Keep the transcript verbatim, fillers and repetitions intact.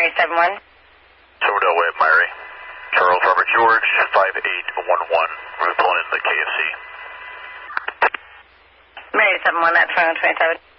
Mary seven one. Silver Delaware, Mary. Charles Robert George, five eight one one. We're pulling in the K F C. Mary seven one, that's phone twenty-seven.